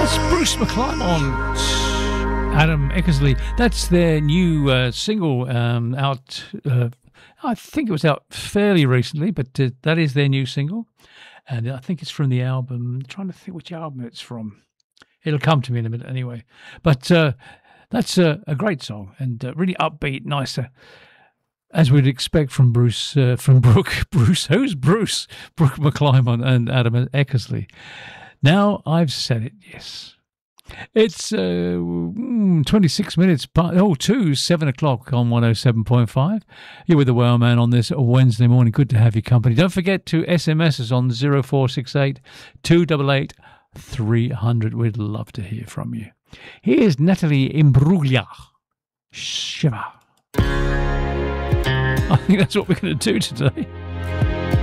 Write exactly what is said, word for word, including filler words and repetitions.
Bruce McClymont, Adam Eckersley. That's their new uh, single um, out. Uh, I think it was out fairly recently, but uh, that is their new single. And I think it's from the album. I'm trying to think which album it's from. It'll come to me in a minute anyway. But uh, that's a, a great song and uh, really upbeat, nicer, as we'd expect from Bruce, uh, from Brooke. Bruce, who's Bruce? Brooke McClymont and Adam Eckersley. Now I've said it, yes. It's uh, twenty-six minutes, oh, two, seven o'clock on one oh seven point five. You're with the Well Man on this Wednesday morning. Good to have your company. Don't forget to S M S us on zero four six eight, two eight eight, three hundred. We'd love to hear from you. Here's Natalie Imbruglia. Shiver. I think that's what we're going to do today.